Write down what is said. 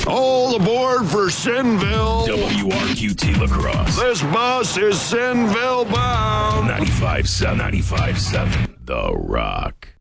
All aboard for Sinville. WRQT Lacrosse. This bus is Sinville bound. 95.7. The Rock.